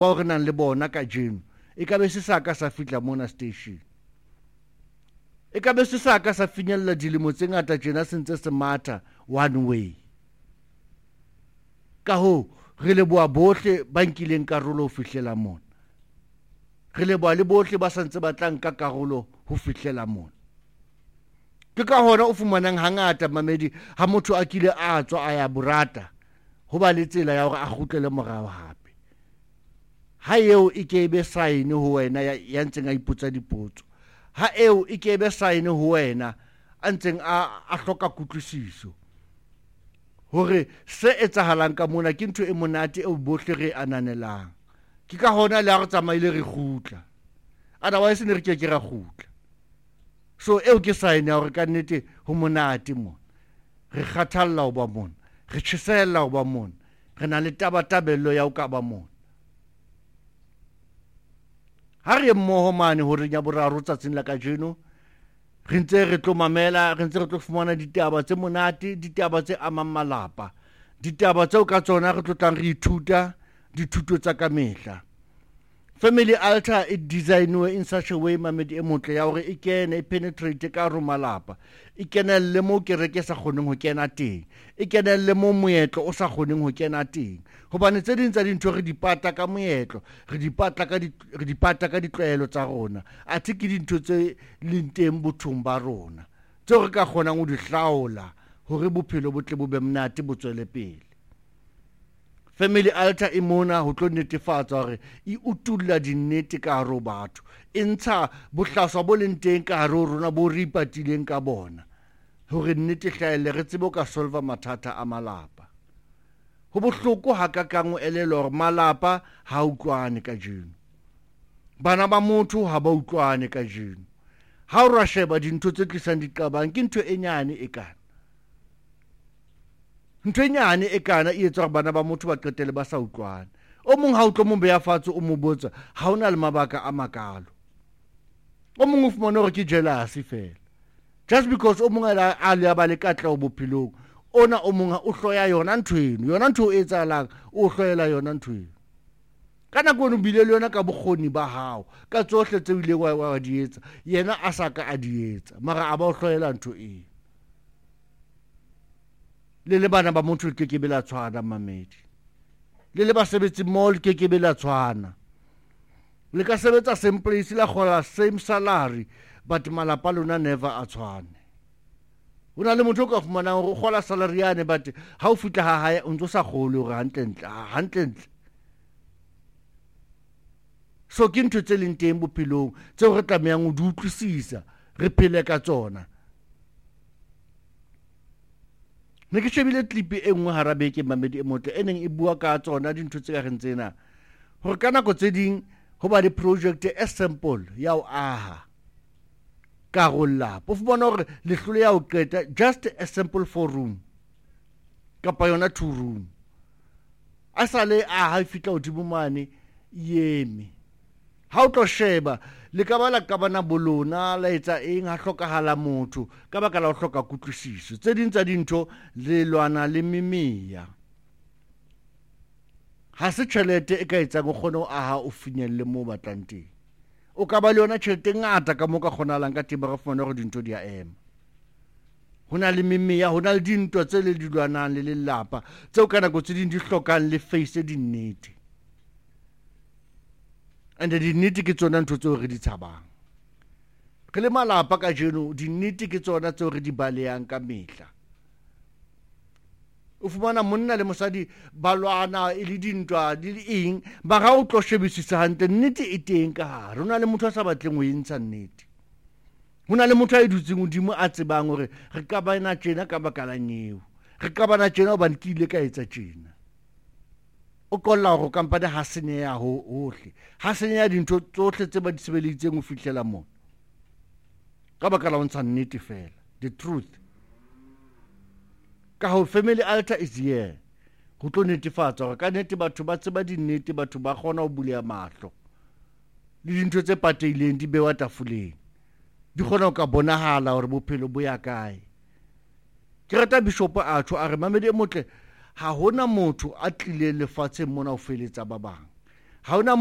ba re nang le bona ka jeno e ka be se sa ka sa fitla mona station e ka be se sa ka sa finyella dilemo tse ngata tjena sentse se matha one way ka ho re leboa bohle ba nkileng karolo ho fihlela mona re leboa le bohle ba santse ba tla nka karolo ho fihlela mona ke ka hona o fumanang hangata mamedi ha motho a kile a tswa a ya Borata ho ba le tsela ya hore a kgutlele morao hape ha eo e ke be sign ho wena ya ntseng a iputsa dipotso ha eo e ke be sign ho wena a ntseng a hloka kutlwisiso hore se etsahalang ka mona ke ntho e monate eo bohle re ananelang ke ka hona le ha re tsamaile re kgutla otherwise ne re ke ra kgutla so eo ke sign ya hore ka nnete ho monate mona re kgathalla ho ba mona re tjhesella ho ba mona re na le tabatabello ya ho ka ba mona ha re mmoho mane hore nya boraro tsatsing la kajeno re ntse re tlo mamela re ntse re tlo fumana ditaba tse monate ditaba tse amang malapa ditaba tseo ka tsona re tlo tlang re ithuta dithuto tsa ka mehla family altar e designwe in such a way mamedi e motle ya hore e kene e penetrate ka ro malapa e kenelle mo kereke sa kgoneng ho kena teng e kenelle mo moetlo o sa kgoneng ho kena teng hobane tse ding tsa dintho re dipata ka moetlo re dipata ka ditlwaelo tsa rona athe ke dintho tse leng teng bothong ba rona tseo re ka kgonang ho di hlaola hore bophelo bo tle bo be monate bo tswele pele family altar e mona ho tlo netefatsa hore e utulla dinnete ka hare ho batho e ntsha bohlaswa bo leng teng ka hare ho rona bo re ipatileng ka bona hore nnete hlahelle re tsebe ka solva mathata a malapa ho bohloko ha ka kang o elelo hore malapa ha utlwane ka jeno bana ba motho ha ba utlwane ka jeno ha o ra sheba dintho tse tlisang diqabang ke ntho e nyane e kana ntho e nyane e kana e etsa hore bana ba motho ba qetele ba sa utlwane o mong ha o tlo mo beya fatshe o mo botsa ha ona le mabaka a makalo o mong o fumana hore ke jealous fela just because o mong a le ba le katleho bophelong ona o mong o hloya yona ntho e etsahalang o hloela yona ntho eno ka nako eno bile le yona ka bokgoni ba hao ka tsohle tse ile wa di etsa yena a sa ka a di etsa mara a ba o hloela ntho eno le bana ba motho ke be la tshwana mamedi le basebetsi mall ke be la tshwana le ka sebetsa same place la khola same salary but malapa lona never a tshwane una le motho ka fumana o khola salary yane but ha o fitla ha hae o ntso sa khole hore hantle so ke ntho tse leng teng bophelong tseo re tlamehang ho di utlwisisa re phele ka tsona ne ke shebile clip e nngwe hara beke mamedi e motle e neng e bua ka tsona dintho tse ka reng tsena hore ka nako tse ding ho ba le project e simple ya o aha ka rolla o fumana hore lehlole ya o qeta just a simple 4 room kapa yona 2 room a sale a ha fitla hodimo mane yeme ha o tlo sheba le ka bala ka bana bolona la etsa eng ha hlokahala motho ka baka la ho hloka kutlwisiso tse ding tsa dintho le lwana le mimiya ha se tjhelete e ka etsa go kgona ho aha o finyelle mo batlang teng o ka ba le yona tjhelete ngata ka mo ka kgonalang ka teba re fona hore dintho di a ema hona le mimiya hona le dintho tse le dilwanang le lelapa tseo ka nako tse ding di hlokang le face dinnete and dinnete ke tsona ntho tseo re di tshabang re le malapa ka jeno dinnete ke tsona tseo re di balehang ka mehla o fumana monna le mosadi ba lwana e le dintwa di eng ba ga o tlo shebisisa hantle nnete e teng ka hare hona le motho a sa batleng ho entsha nnete hona le motho a dutseng hodimo a tsebang hore re ka bana tjena ka baka la nyeo re ka bana tjena hobane ke ile ka etsa tjena o qolla hore kampane ha seneya hohle ha seneya dintho tsohle tse ba di sebeleditseng ho fihlela mona ka baka la ho ntsha nnete fela the truth ka ho family altar is here ho tlo netefatsa hore ka nnete batho ba tseba dinnete batho ba kgona ho buleha mahlo le dintho tse pateileng di bewa tafoleng di kgona ho ka bonahala hore bophelo bo ya kae ke rata bishop a re mamedi e motle ha hona motho a tlile lefatsheng mona ho feletsa ba bang ha ona